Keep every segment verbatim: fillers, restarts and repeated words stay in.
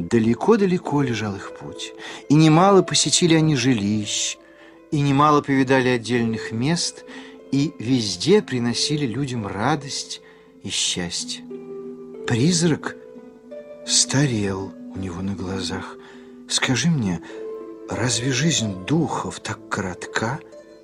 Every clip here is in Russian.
Далеко-далеко лежал их путь, и немало посетили они жилищ, и немало повидали отдельных мест, и везде приносили людям радость и счастье. Призрак старел у него на глазах. Скажи мне, разве жизнь духов так коротка?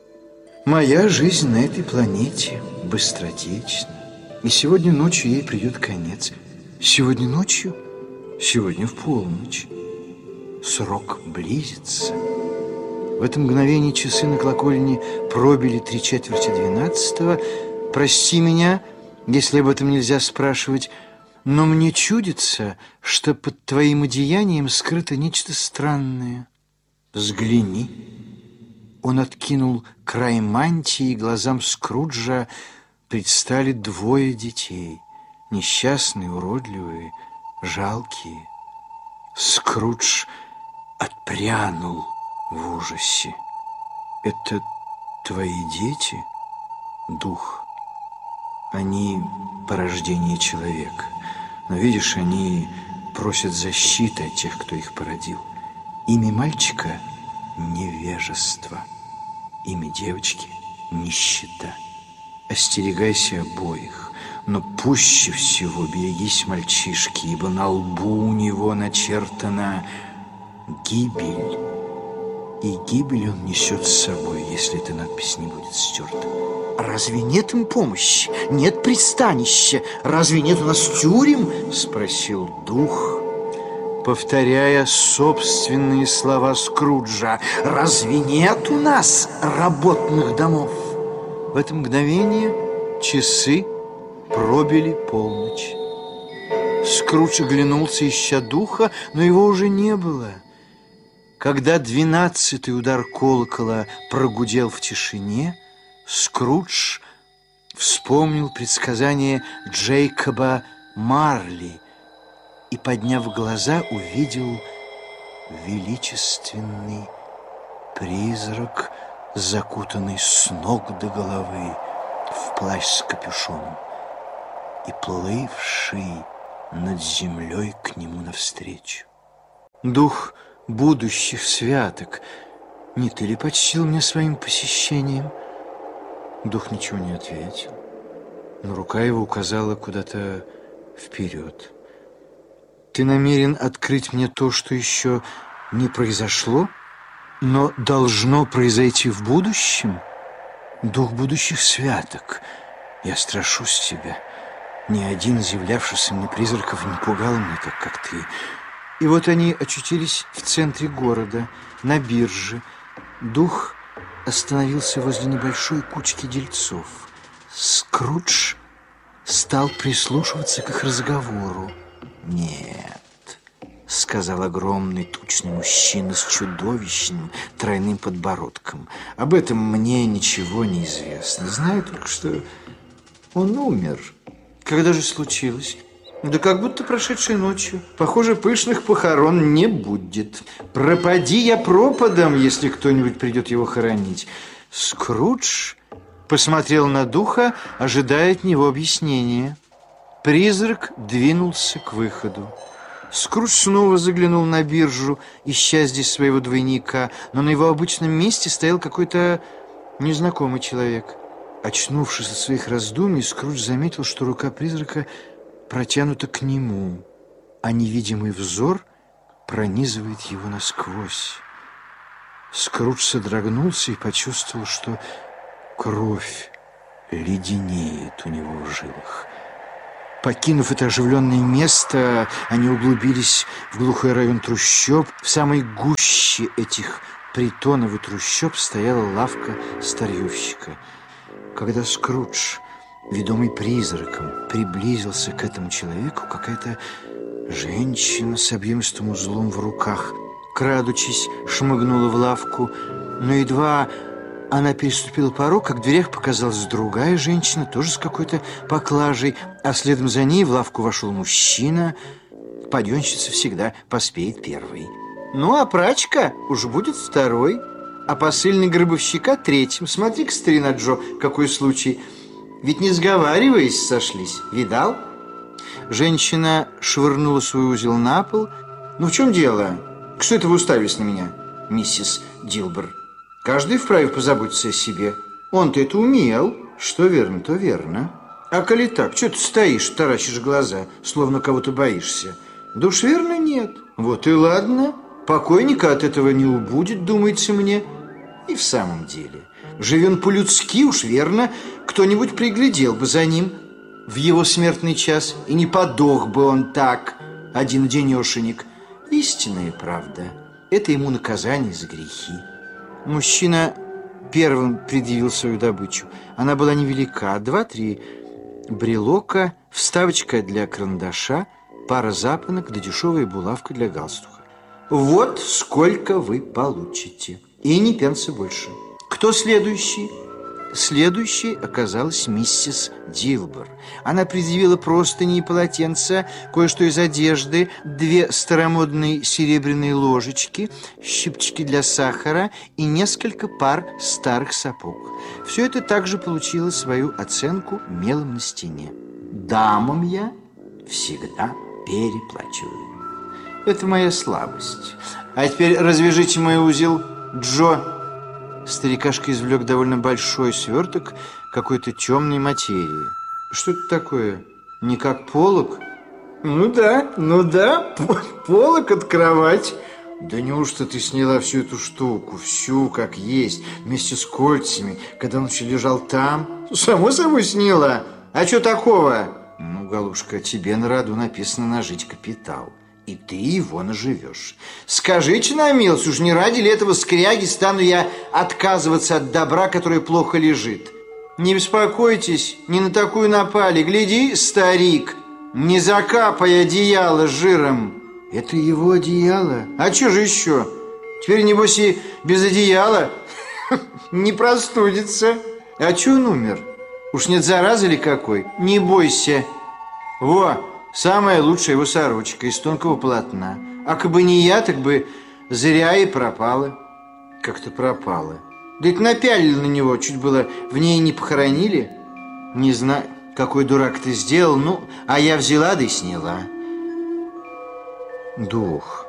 Моя жизнь на этой планете быстротечна, и сегодня ночью ей придет конец. Сегодня ночью? Сегодня в полночь. Срок близится. В это мгновение часы на колокольне пробили три четверти двенадцатого. Прости меня, если об этом нельзя спрашивать, но мне чудится, что под твоим одеянием скрыто нечто странное. Взгляни. Он откинул край мантии, и глазам Скруджа предстали двое детей. Несчастные, уродливые, жалкие. Скрудж отпрянул в ужасе. Это твои дети, дух? Они порождение человека. Но видишь, они просят защиты от тех, кто их породил. Имя мальчика – невежество. Имя девочки – нищета. Остерегайся обоих, но пуще всего берегись мальчишки, ибо на лбу у него начертана гибель. И гибель он несет с собой, если эта надпись не будет стерта. Разве нет им помощи? Нет пристанища? Разве нет у нас тюрем? Спросил дух, повторяя собственные слова Скруджа. Разве нет у нас работных домов? В это мгновение часы пробили полночь. Скрудж оглянулся, ища духа, но его уже не было. Когда двенадцатый удар колокола прогудел в тишине, Скрудж вспомнил предсказание Джейкоба Марли и, подняв глаза, увидел величественный призрак, закутанный с ног до головы в плащ с капюшоном и плывший над землей к нему навстречу. Дух будущих святок, не ты ли почтил меня своим посещением? Дух ничего не ответил, но рука его указала куда-то вперед. Ты намерен открыть мне то, что еще не произошло, но должно произойти в будущем? Дух будущих святок, я страшусь тебя. Ни один из являвшихся мне призраков не пугал меня так, как ты. И вот они очутились в центре города, на бирже. Дух остановился возле небольшой кучки дельцов. Скрудж стал прислушиваться к их разговору. «Нет», — сказал огромный тучный мужчина с чудовищным тройным подбородком. «Об этом мне ничего не известно. Знаю только, что он умер». «Когда же случилось?» «Да как будто прошедшей ночью. Похоже, пышных похорон не будет. Пропади я пропадом, если кто-нибудь придет его хоронить». Скрудж посмотрел на духа, ожидая от него объяснения. Призрак двинулся к выходу. Скрудж снова заглянул на биржу, ища здесь своего двойника, но на его обычном месте стоял какой-то незнакомый человек. Очнувшись от своих раздумий, Скрудж заметил, что рука призрака протянута к нему, а невидимый взор пронизывает его насквозь. Скрудж содрогнулся и почувствовал, что кровь леденеет у него в жилах. Покинув это оживленное место, они углубились в глухой район трущоб. В самой гуще этих притонов и трущоб стояла лавка старьевщика. Когда Скрудж, ведомый призраком, приблизился к этому человеку, какая-то женщина с объемистым узлом в руках, крадучись, шмыгнула в лавку, но едва она переступила порог, как в дверях показалась другая женщина, тоже с какой-то поклажей, а следом за ней в лавку вошел мужчина. Паденщица всегда поспеет первой. Ну, а прачка уж будет второй, а посыльный гробовщика третьим. Смотри-ка, старина Джо, какой случай. Ведь не сговариваясь сошлись, видал? Женщина швырнула свой узел на пол Ну, в чем дело? Что это вы уставились на меня, миссис Дилбер? Каждый вправе позаботиться о себе. Он-то это умел. Что верно, то верно. А коли так, что ты стоишь, таращишь глаза, словно кого-то боишься? Да уж верно, нет. Вот и ладно. Покойника от этого не убудет, думается мне. И в самом деле, живи он по-людски, уж верно, кто-нибудь приглядел бы за ним в его смертный час, и не подох бы он так, один-денешенек. Истинная правда. Это ему наказание за грехи. Мужчина первым предъявил свою добычу. Она была невелика. Два-три брелока, вставочка для карандаша, пара запонок да дешевая булавка для галстука. Вот сколько вы получите. И ни пенса больше. Кто следующий? Следующей оказалась миссис Дилбер. Она предъявила простыни и полотенца, кое-что из одежды, две старомодные серебряные ложечки, щипчики для сахара и несколько пар старых сапог. Все это также получило свою оценку мелом на стене. Дамам я всегда переплачиваю. Это моя слабость. А теперь развяжите мой узел, Джо. Старикашка извлек довольно большой сверток какой-то темной материи. Что это такое? Не как полог? Ну да, ну да, полог от кровати. Да неужто ты сняла всю эту штуку, всю как есть, вместе с кольцами, когда он еще лежал там? Само собой сняла. А что такого? Ну, голубушка, тебе на роду написано нажить капитал. И ты его наживешь. Скажите на милость, уж не ради ли этого скряги стану я отказываться от добра, которое плохо лежит? Не беспокойтесь, не на такую напали. Гляди, старик, не закапай одеяло жиром. Это его одеяло? А что же еще? Теперь, небось, и без одеяла не простудится. А че он умер? Уж нет заразы ли какой? Не бойся. Во! Самая лучшая его сорочка из тонкого полотна. А как бы не я, так бы зря и пропала. Как-то пропала. Да это напялили на него, чуть было в ней не похоронили. Не знаю, какой дурак ты сделал, ну, а я взяла да и сняла. Дух.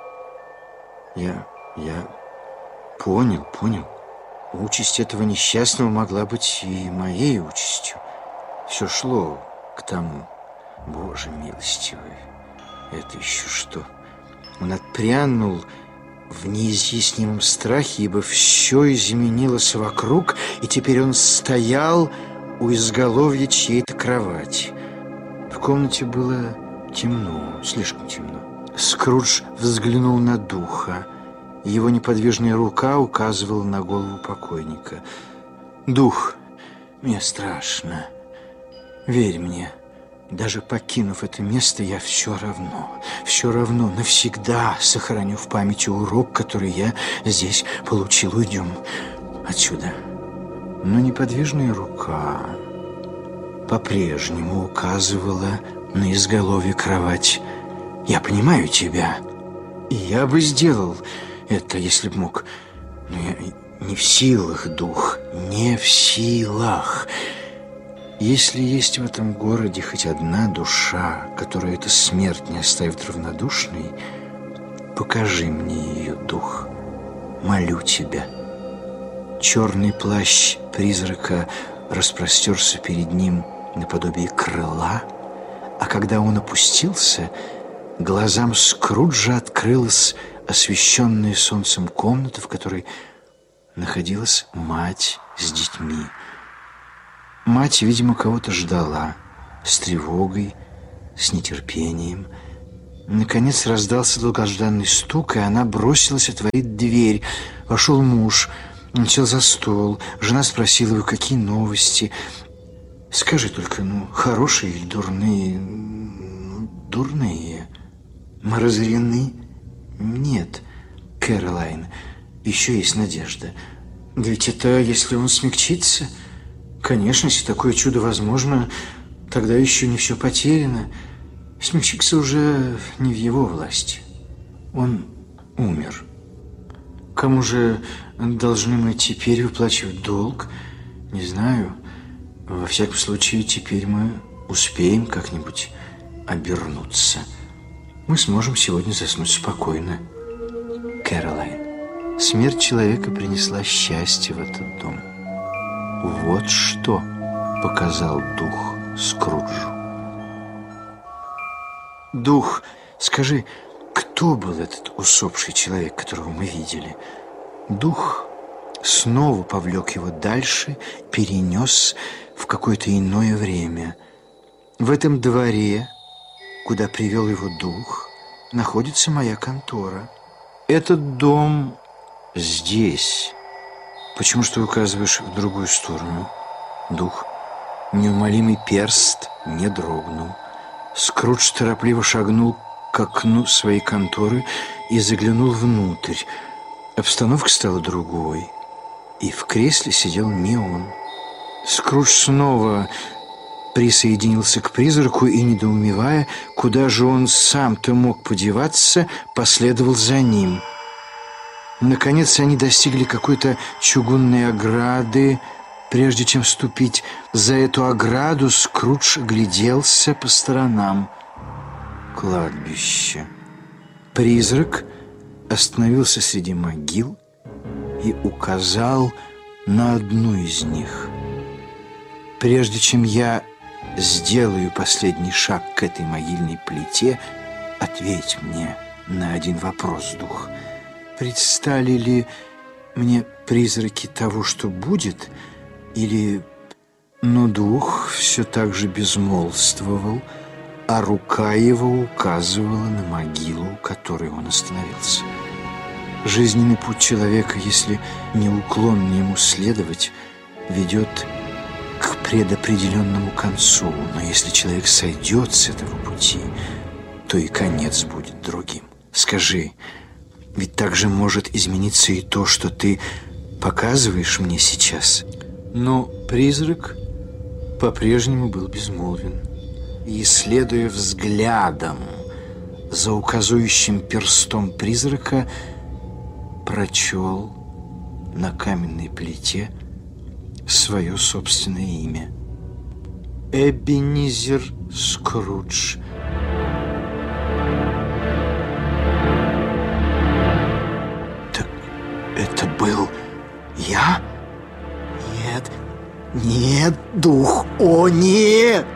Я, я понял, понял. Участь этого несчастного могла быть и моей участью. Все шло к тому. Боже милостивый, это еще что? Он отпрянул в неизъяснимом страхе, ибо все изменилось вокруг, и теперь он стоял у изголовья чьей-то кровати. В комнате было темно, слишком темно. Скрудж взглянул на духа. Его неподвижная рука указывала на голову покойника. «Дух, мне страшно. Верь мне. Даже покинув это место, я все равно, все равно навсегда сохраню в памяти урок, который я здесь получил. Уйдем отсюда». Но неподвижная рука по-прежнему указывала на изголовье кровать. «Я понимаю тебя, и я бы сделал это, если б мог. Но я не в силах, дух, не в силах». Если есть в этом городе хоть одна душа, которую эта смерть не оставит равнодушной, покажи мне ее, дух. Молю тебя. Черный плащ призрака распростерся перед ним наподобие крыла, а когда он опустился, глазам Скруджа открылась освещенная солнцем комната, в которой находилась мать с детьми. Мать, видимо, кого-то ждала, с тревогой, с нетерпением. Наконец раздался долгожданный стук, и она бросилась отворить дверь. Вошел муж, он сел за стол. Жена спросила его, какие новости. «Скажи только, ну, хорошие или дурные?» «Ну, дурные. Мы разорены?» «Нет, Кэролайн, еще есть надежда. Ведь это, если он смягчится...» Конечно, если такое чудо возможно, тогда еще не все потеряно. Смягчиться уже не в его власти. Он умер. Кому же должны мы теперь выплачивать долг? Не знаю. Во всяком случае, теперь мы успеем как-нибудь обернуться. мы сможем сегодня заснуть спокойно. Кэролайн, смерть человека принесла счастье в этот дом. Вот что показал дух Скруджу. Дух, скажи, кто был этот усопший человек, которого мы видели? Дух снова повлек его дальше, перенес в какое-то иное время. В этом дворе, куда привел его дух, находится моя контора. Этот дом здесь. Почему ж ты указываешь в другую сторону? Дух, неумолимый перст не дрогнул. Скрудж торопливо шагнул к окну своей конторы и заглянул внутрь. Обстановка стала другой, и в кресле сидел не он. Скрудж снова присоединился к призраку и, недоумевая, куда же он сам-то мог подеваться, последовал за ним. Наконец они достигли какой-то чугунной ограды. Прежде чем вступить за эту ограду, Скрудж огляделся по сторонам. Кладбище. Призрак остановился среди могил и указал на одну из них. Прежде чем я сделаю последний шаг к этой могильной плите, ответь мне на один вопрос, дух. Предстали ли мне призраки того, что будет, или... Но дух все так же безмолвствовал, а рука его указывала на могилу, у которой он остановился. Жизненный путь человека, если неуклонно ему следовать, ведет к предопределенному концу. Но если человек сойдет с этого пути, то и конец будет другим. Скажи, ведь также может измениться и то, что ты показываешь мне сейчас. Но призрак по-прежнему был безмолвен. И, следуя взглядом за указующим перстом призрака, прочел на каменной плите свое собственное имя. Эбенизер Скрудж. Так это был я? Нет, нет, дух, о нет!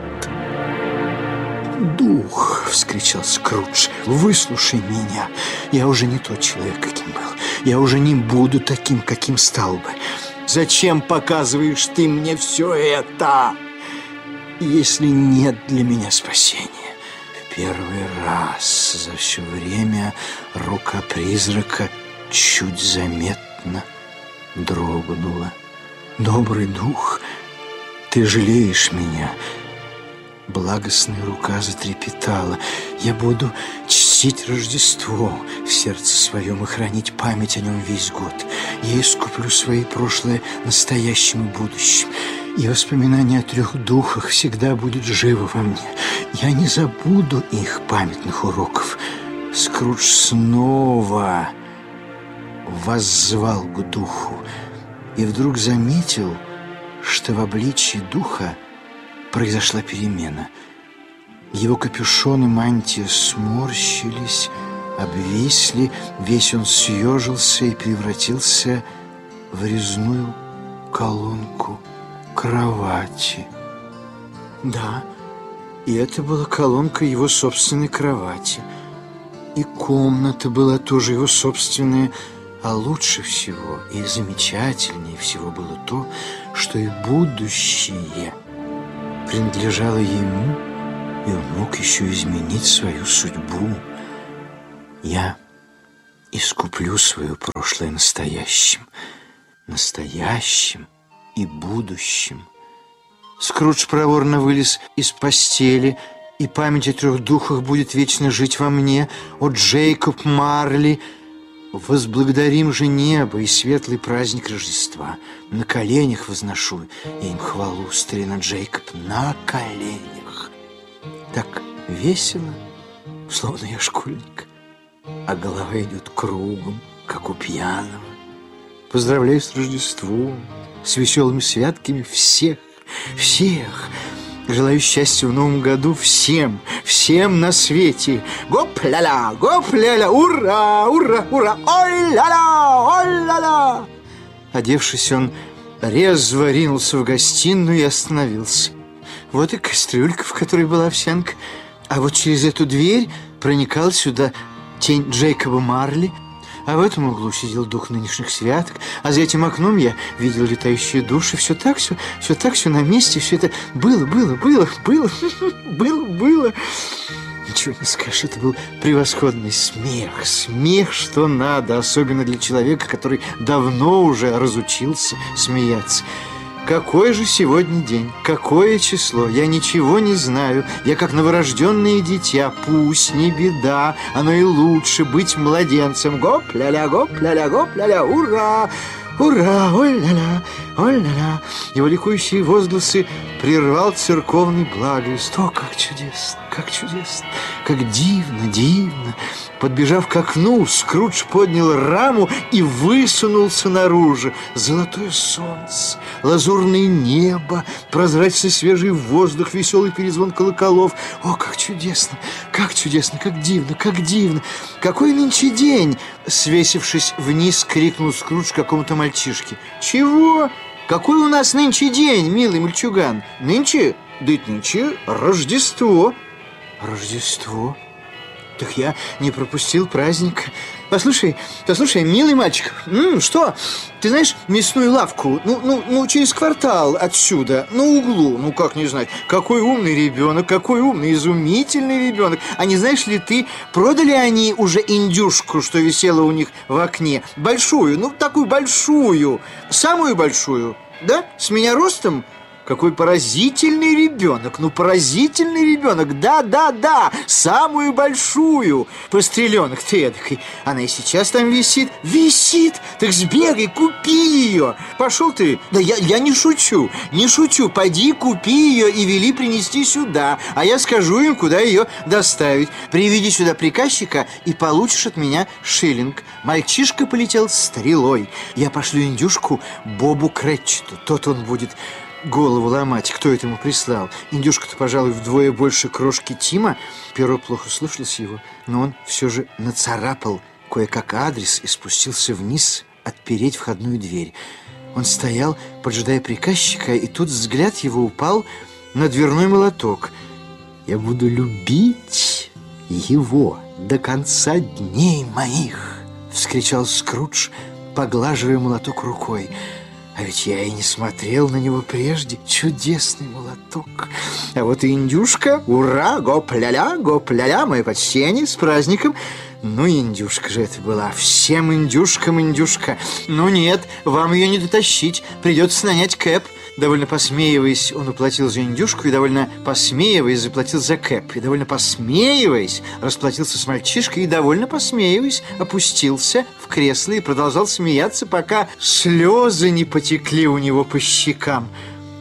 «Дух!» — вскричал Скрудж. «Выслушай меня! Я уже не тот человек, каким был. Я уже не буду таким, каким стал бы. Зачем показываешь ты мне все это, если нет для меня спасения?» В первый раз за все время рука призрака чуть заметно дрогнула. «Добрый дух, ты жалеешь меня?» Благостная рука затрепетала. «Я буду чтить Рождество в сердце своем и хранить память о нем весь год. Я искуплю свои прошлое настоящим и будущим, и воспоминание о трех духах всегда будет живо во мне. Я не забуду их памятных уроков». Скрудж снова воззвал к духу и вдруг заметил, что в обличии духа произошла перемена. Его капюшон и мантия сморщились, обвисли, весь он съежился и превратился в резную колонку кровати. Да, и это была колонка его собственной кровати. И комната была тоже его собственная, а лучше всего и замечательнее всего было то, что и будущее принадлежало ему, и он мог еще изменить свою судьбу. Я искуплю свое прошлое настоящим, настоящим и будущим. Скрудж проворно вылез из постели, и память о трех духах будет вечно жить во мне. О, Джейкоб Марли! Возблагодарим же небо и светлый праздник Рождества. На коленях возношу я им хвалу, старина Джейкоб, на коленях. Так весело, словно я школьник, а голова идет кругом, как у пьяного. Поздравляю с Рождеством, с веселыми святками всех, всех. Желаю счастья в новом году всем, всем на свете. Гоп-ля-ля, гоп-ля-ля, ура, ура, ура, ой-ля-ля, ой-ля-ля. Одевшись, он резво ринулся в гостиную и остановился. Вот и кастрюлька, в которой была овсянка. А вот через эту дверь проникал сюда тень Джейкоба Марли. А в этом углу сидел дух нынешних святок. А за этим окном я видел летающие души. Все так, все, все так, все на месте. Все это было, было, было, было, было, было. Ничего не скажешь, это был превосходный смех. Смех, что надо, особенно для человека, который давно уже разучился смеяться. Какой же сегодня день? Какое число? Я ничего не знаю. Я как новорожденное дитя. Пусть, не беда. Оно и лучше быть младенцем. Гоп-ля-ля, гоп-ля-ля, гоп-ля-ля. Ура! Ура! Ой-ля-ля, ой-ля-ля. Его ликующие возгласы прервал церковный благовест. О, как чудесно, как чудесно, как дивно, дивно. Подбежав к окну, Скрудж поднял раму и высунулся наружу. Золотое солнце, лазурное небо, прозрачный свежий воздух, веселый перезвон колоколов. О, как чудесно, как чудесно, как дивно, как дивно. Какой нынче день? Свесившись вниз, крикнул Скрудж какому-то мальчишке. Чего? Какой у нас нынче день, милый мальчуган? Нынче? Да это нынче Рождество. Рождество? Так я не пропустил праздника. Послушай, послушай, милый мальчик, м-м, что? Ты знаешь мясную лавку? Ну, ну, ну, через квартал отсюда, на углу. Ну, как не знать? Какой умный ребенок, какой умный, изумительный ребенок. А не знаешь ли ты, продали они уже индюшку, что висела у них в окне? Большую, ну, такую большую, самую большую, да? С меня ростом? Какой поразительный ребенок, ну поразительный ребенок, да-да-да, самую большую. Постреленок ты эдакой, она и сейчас там висит. Висит, так сбегай, купи ее. Пошел ты, да я, я не шучу, не шучу, пойди купи ее и вели принести сюда, а я скажу им, куда ее доставить. Приведи сюда приказчика и получишь от меня шиллинг. Мальчишка полетел стрелой. Я пошлю индюшку Бобу Кретчету, тот он будет голову ломать, кто это ему прислал. Индюшка-то, пожалуй, вдвое больше крошки Тима. Перо плохо слушалось его, но он все же нацарапал кое-как адрес и спустился вниз отпереть входную дверь. Он стоял, поджидая приказчика, и тут взгляд его упал на дверной молоток. «Я буду любить его до конца дней моих!» — вскричал Скрудж, поглаживая молоток рукой. А ведь я и не смотрел на него прежде. Чудесный молоток. А вот и индюшка. Ура! Гоп-ля-ля, гоп-ля-ля. Мое почтение, с праздником. Ну, индюшка же это была. Всем индюшкам индюшка. Ну нет, вам ее не дотащить. Придется нанять кэп. Довольно посмеиваясь, он уплатил за индюшку, и довольно посмеиваясь, заплатил за кэп. И довольно посмеиваясь, расплатился с мальчишкой, и довольно посмеиваясь, опустился в кресло и продолжал смеяться, пока слезы не потекли у него по щекам.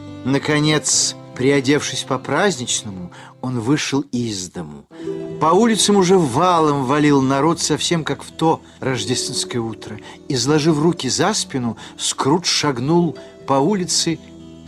Наконец, приодевшись по-праздничному, он вышел из дому. По улицам уже валом валил народ, совсем как в то рождественское утро. Изложив руки за спину, Скрудж шагнул по улице,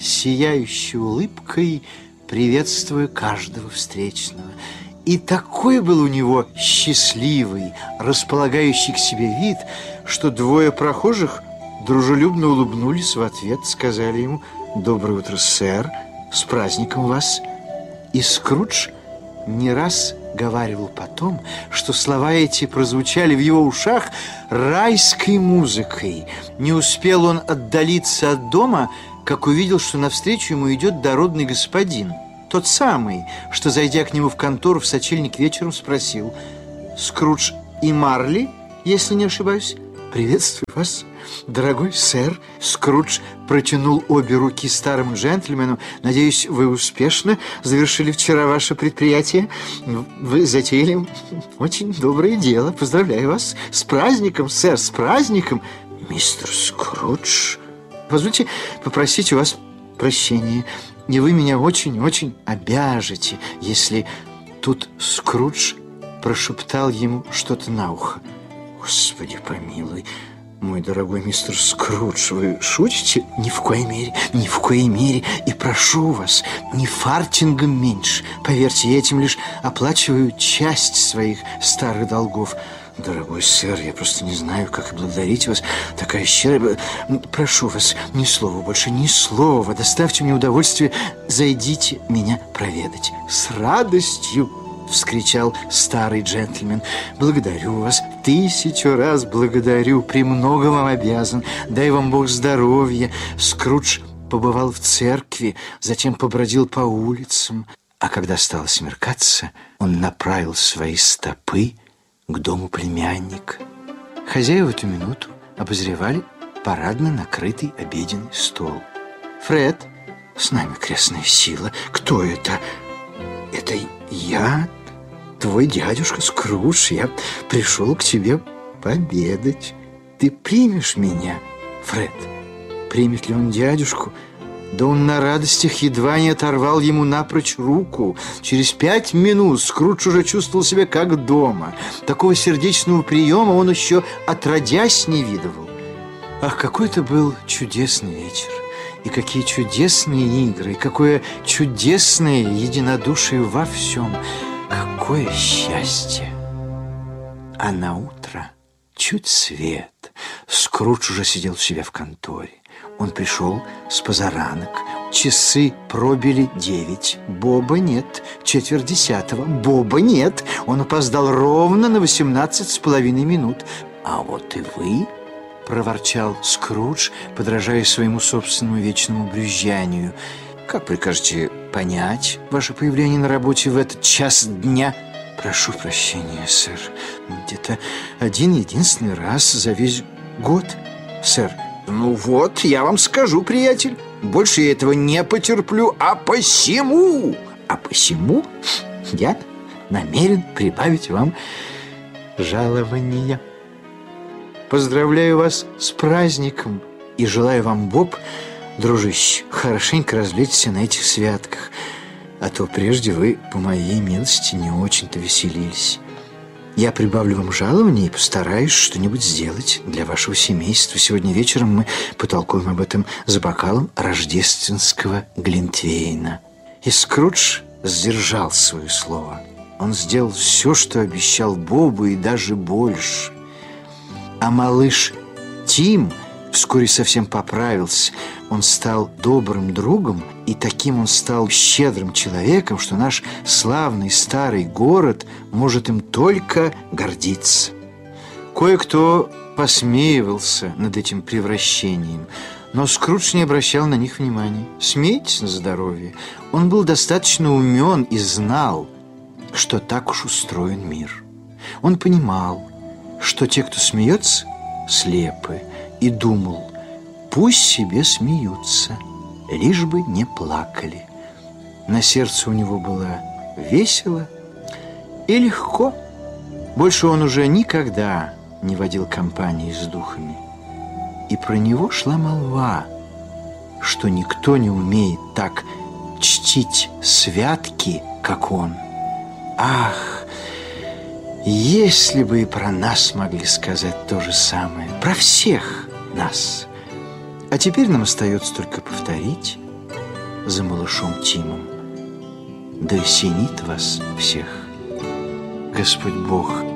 сияющей улыбкой, приветствуя каждого встречного. И такой был у него счастливый, располагающий к себе вид, что двое прохожих дружелюбно улыбнулись в ответ, сказали ему: «Доброе утро, сэр, с праздником вас!» И Скрудж не раз говаривал потом, что слова эти прозвучали в его ушах райской музыкой. Не успел он отдалиться от дома, как увидел, что навстречу ему идет дородный господин. Тот самый, что, зайдя к нему в контору в сочельник вечером, спросил: «Скрудж и Марли, если не ошибаюсь?» «Приветствую вас, дорогой сэр». Скрудж протянул обе руки старому джентльмену. «Надеюсь, вы успешно завершили вчера ваше предприятие. Вы затеяли очень доброе дело. Поздравляю вас. С праздником, сэр, с праздником!» «Мистер Скрудж, позвольте попросить у вас прощения. И вы меня очень-очень обяжете, если...» Тут Скрудж прошептал ему что-то на ухо. «Господи помилуй, Мой дорогой мистер Скрудж, вы шутите? Ни в коей мере, ни в коей мере. И прошу вас, ни фартингом меньше. Поверьте, я этим лишь оплачиваю часть своих старых долгов. Дорогой сэр, я просто не знаю, как и благодарить вас. Такая щедрая... Прошу вас, ни слова больше, ни слова. Доставьте мне удовольствие, зайдите меня проведать. С радостью! Вскричал старый джентльмен. Благодарю вас, тысячу раз благодарю, премного вам обязан. Дай вам Бог здоровья. Скрудж побывал в церкви, затем побродил по улицам. А когда стало смеркаться, он направил свои стопы к дому племянника. Хозяева в эту минуту обозревали парадно накрытый обеденный стол. Фред, с нами крестная сила. Кто это? Это я, твой дядюшка Скрудж. Я пришел к тебе пообедать. Ты примешь меня, Фред? Примет ли он дядюшку? Да он на радостях едва не оторвал ему напрочь руку. Через пять минут Скрудж уже чувствовал себя как дома. Такого сердечного приема он еще отродясь не видывал. Ах, какой это был чудесный вечер! И какие чудесные игры, и какое чудесное единодушие во всем! Какое счастье! А на утро, чуть свет, Скрудж уже сидел у себя в конторе. Он пришел с позаранок. Часы пробили девять. Боба нет. Четверть десятого. Боба нет. Он опоздал ровно на восемнадцать с половиной минут. А вот и вы, проворчал Скрудж, подражая своему собственному вечному брюзжанию. Как прикажете понять ваше появление на работе в этот час дня? Прошу прощения, сэр. Где-то один единственный раз за весь год, сэр. Ну вот, я вам скажу, приятель, больше я этого не потерплю, а посему, а посему я намерен прибавить вам жалования. Поздравляю вас с праздником и желаю вам, Боб, дружище, хорошенько развлечься на этих святках, а то прежде вы, по моей милости, не очень-то веселились. Я прибавлю вам жалование и постараюсь что-нибудь сделать для вашего семейства. Сегодня вечером мы потолкуем об этом за бокалом рождественского глинтвейна. И Скрудж сдержал свое слово. Он сделал все, что обещал Бобу, и даже больше. А малыш Тим вскоре совсем поправился. Он стал добрым другом, и таким он стал щедрым человеком, что наш славный старый город может им только гордиться. Кое-кто посмеивался над этим превращением, но Скрудж не обращал на них внимания. Смейтесь на здоровье. Он был достаточно умен и знал, что так уж устроен мир. Он понимал, что те, кто смеется, слепы, и думал, пусть себе смеются, лишь бы не плакали. На сердце у него было весело и легко. Больше он уже никогда не водил компании с духами. И про него шла молва, что никто не умеет так чтить святки, как он. Ах, если бы и про нас могли сказать то же самое, про всех нас. А теперь нам остается только повторить за малышом Тимом. Да осенит вас всех Господь Бог